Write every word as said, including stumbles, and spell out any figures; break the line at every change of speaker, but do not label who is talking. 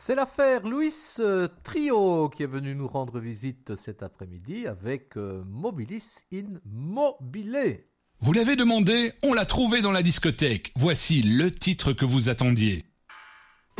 C'est l'affaire Luis euh, Trio qui est venu nous rendre visite cet après-midi avec euh, Mobilis in Mobile.
Vous l'avez demandé, on l'a trouvé dans la discothèque. Voici le titre que vous attendiez.